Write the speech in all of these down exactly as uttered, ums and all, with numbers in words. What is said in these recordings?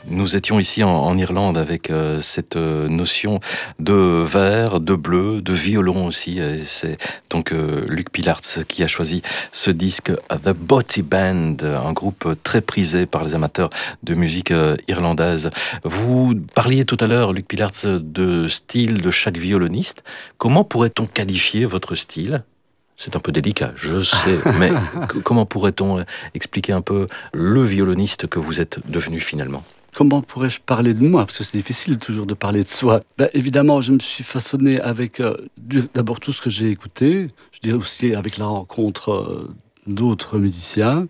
Nous étions ici en, en Irlande avec euh, cette euh, notion de vert, de bleu, de violon aussi. Et c'est donc euh, Luc Pilartz qui a choisi ce disque The Botti Band, un groupe très prisé par les amateurs de musique euh, irlandaise. Vous parliez tout à l'heure, Luc Pilartz, de style de chaque violoniste. Comment pourrait-on qualifier votre style ? C'est un peu délicat, je sais, mais comment pourrait-on expliquer un peu le violoniste que vous êtes devenu finalement ? Comment pourrais-je parler de moi ? Parce que c'est difficile toujours de parler de soi. Ben, évidemment, je me suis façonné avec euh, d'abord tout ce que j'ai écouté. Je dirais aussi avec la rencontre euh, d'autres musiciens.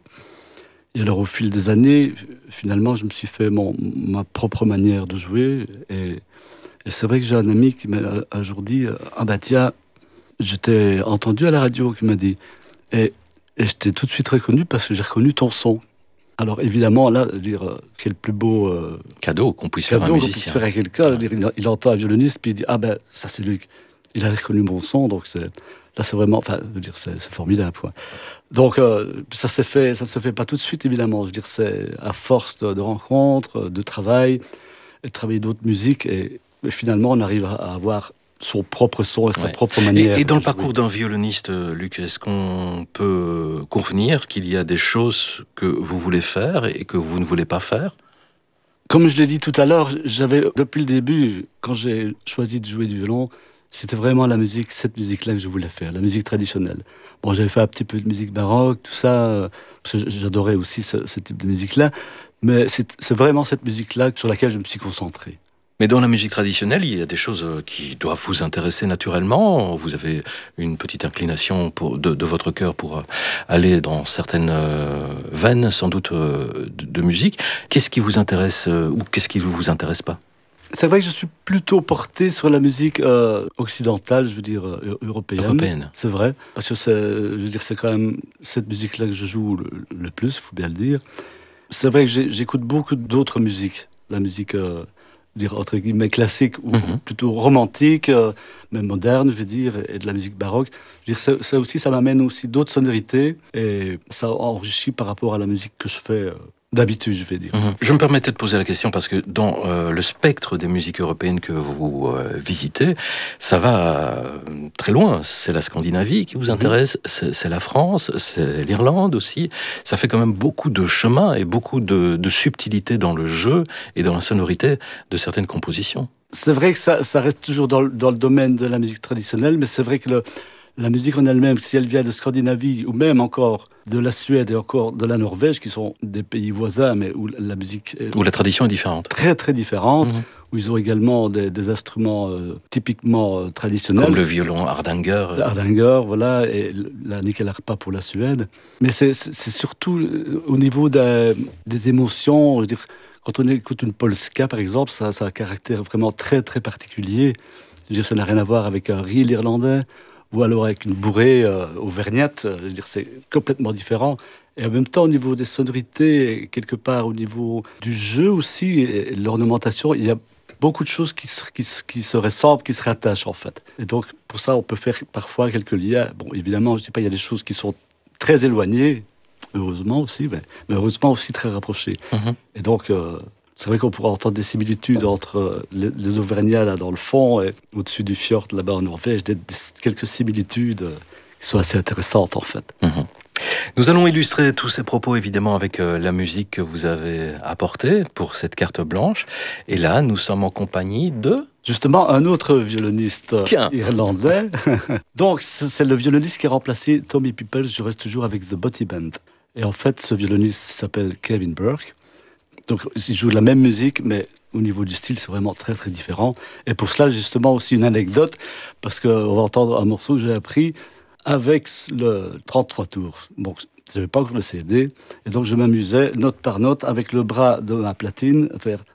Et alors, au fil des années, finalement, je me suis fait mon, ma propre manière de jouer. Et, et c'est vrai que j'ai un ami qui m'a un jour dit « Ah ben tiens, je t'ai entendu à la radio » qui m'a dit. Et, et je t'ai tout de suite reconnu parce que j'ai reconnu ton son. Alors évidemment, là, dire euh, quel plus beau euh, cadeau qu'on puisse faire à un musicien. Puisse faire à quelqu'un. Ouais. Dire, il, il entend un violoniste puis il dit ah ben ça c'est lui. Il a reconnu mon son, donc c'est, là c'est vraiment, enfin, je veux dire c'est, c'est formidable quoi. Donc euh, ça s'est fait, ça se fait pas tout de suite évidemment. Je veux dire c'est à force de, de rencontres, de travail, et de travailler d'autres musiques et, et finalement on arrive à, à avoir son propre son et sa ouais. propre manière. Et, et dans le parcours d'un violoniste, Luc, est-ce qu'on peut convenir qu'il y a des choses que vous voulez faire et que vous ne voulez pas faire ? Comme je l'ai dit tout à l'heure, j'avais, depuis le début, quand j'ai choisi de jouer du violon, c'était vraiment la musique, cette musique-là que je voulais faire, la musique traditionnelle. Bon, j'avais fait un petit peu de musique baroque, tout ça, parce que j'adorais aussi ce, ce type de musique-là, mais c'est, c'est vraiment cette musique-là sur laquelle je me suis concentré. Mais dans la musique traditionnelle, il y a des choses qui doivent vous intéresser naturellement. Vous avez une petite inclination pour, de, de votre cœur pour aller dans certaines euh, veines, sans doute, euh, de, de musique. Qu'est-ce qui vous intéresse euh, ou qu'est-ce qui ne vous intéresse pas ? C'est vrai que je suis plutôt porté sur la musique euh, occidentale, je veux dire euh, européenne. Européenne. C'est vrai, parce que c'est, je veux dire, c'est quand même cette musique-là que je joue le, le plus, il faut bien le dire. C'est vrai que j'ai, j'écoute beaucoup d'autres musiques, la musique... Euh, dire entre guillemets classique ou mm-hmm. plutôt romantique, euh, même moderne, je veux dire, et de la musique baroque. Je veux dire, ça, ça aussi, ça m'amène aussi d'autres sonorités et ça enrichit par rapport à la musique que je fais euh, d'habitude, je vais dire. Mm-hmm. Je me permettais de poser la question parce que dans euh, le spectre des musiques européennes que vous euh, visitez, ça va euh, très loin. C'est la Scandinavie qui vous intéresse, mm-hmm. c'est, c'est la France, c'est l'Irlande aussi. Ça fait quand même beaucoup de chemin et beaucoup de, de subtilité dans le jeu et dans la sonorité de certaines compositions. C'est vrai que ça, ça reste toujours dans, dans le domaine de la musique traditionnelle, mais c'est vrai que le, la musique en elle-même, si elle vient de Scandinavie ou même encore de la Suède et encore de la Norvège, qui sont des pays voisins, mais où la musique... Où la tradition est différente. Très, très différente. Mmh. Où ils ont également des, des instruments euh, typiquement euh, traditionnels. Comme le violon Hardanger. Le Hardanger, voilà, et la nyckelharpa pour la Suède. Mais c'est, c'est, c'est surtout euh, au niveau des, des émotions, je veux dire, quand on écoute une polska, par exemple, ça, ça a un caractère vraiment très, très particulier. Je veux dire, ça n'a rien à voir avec un reel irlandais ou alors avec une bourrée euh, auvergnate. Je veux dire, c'est complètement différent. Et en même temps, au niveau des sonorités, quelque part au niveau du jeu aussi, et de l'ornementation, il y a beaucoup de choses qui se, qui, se, qui se ressemblent, qui se rattachent en fait. Et donc, pour ça, on peut faire parfois quelques liens. Bon, évidemment, je ne dis pas, il y a des choses qui sont très éloignées, heureusement aussi, mais, mais heureusement aussi très rapprochées. Mm-hmm. Et donc, euh, c'est vrai qu'on pourra entendre des similitudes entre les, les Auvergnats là dans le fond et au-dessus du fjord là-bas en Norvège, des, des, quelques similitudes euh, qui sont assez intéressantes en fait. Mm-hmm. Nous allons illustrer tous ces propos évidemment avec euh, la musique que vous avez apportée pour cette carte blanche. Et là, nous sommes en compagnie de... Justement, un autre violoniste Tiens. irlandais. Donc, c'est le violoniste qui a remplacé Tommy Peoples. Je reste toujours avec The Botti Band. Et en fait, ce violoniste s'appelle Kevin Burke. Donc, il joue la même musique, mais au niveau du style, c'est vraiment très, très différent. Et pour cela, justement, aussi une anecdote, parce qu'on va entendre un morceau que j'ai appris avec le trente-trois tours. Bon, je n'avais pas encore le C D, et donc je m'amusais, note par note, avec le bras de ma platine, à faire...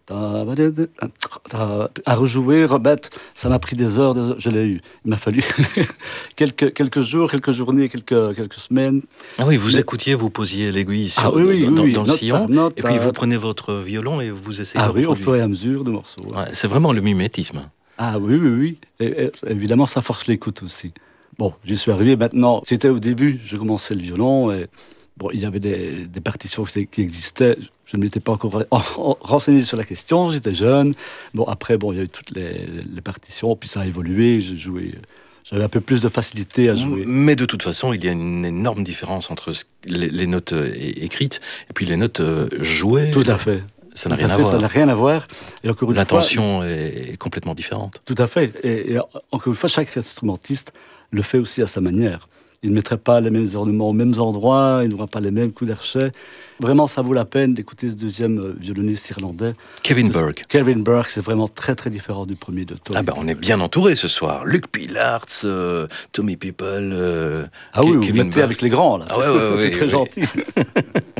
à rejouer, remettre. Ça m'a pris des heures, des heures. Je l'ai eu. Il m'a fallu quelques, quelques jours, quelques journées, quelques, quelques semaines. Ah oui, vous Mais... écoutiez, vous posiez l'aiguille sur, ah oui, oui, dans, oui, dans, dans note le sillon, note, et puis euh... vous prenez votre violon et vous essayez ah de oui, reproduire. au fur et à mesure de morceaux. Ouais. Ouais, c'est vraiment le mimétisme. Ah oui, oui, oui. Et, et, évidemment, ça force l'écoute aussi. Bon, j'y suis arrivé maintenant. C'était au début, je commençais le violon et Bon, il y avait des, des partitions qui existaient. Je ne m'étais pas encore renseigné sur la question. J'étais jeune. Bon, après, bon, il y a eu toutes les, les partitions. Puis ça a évolué. J'ai joué. J'avais un peu plus de facilité à jouer. Mais de toute façon, il y a une énorme différence entre les, les notes écrites et puis les notes jouées. Tout à fait. Ça n'a Tout rien à, à fait, voir. Ça n'a rien à voir. Et encore une L'intention fois, est complètement différente. Tout à fait. Et, et encore une fois, chaque instrumentiste le fait aussi à sa manière. Il ne mettrait pas les mêmes ornements aux mêmes endroits, il n'aura pas les mêmes coups d'archet. Vraiment, ça vaut la peine d'écouter ce deuxième violoniste irlandais. Kevin Burke. Kevin Burke, c'est vraiment très très différent du premier de Tommy. Ah ben, on est bien entouré ce soir. Luke Pillards, euh, Tommy People, euh, ah oui, Kevin vous mettez Burke. Avec les grands là. Ah ouais, ouais, c'est ouais, très ouais. gentil.